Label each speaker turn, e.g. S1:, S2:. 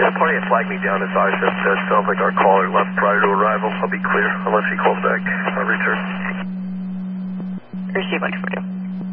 S1: party had flagged me down as ISIS. Sounds like our caller left prior to arrival. I'll be clear unless he calls back. I'll return.
S2: Receive 142.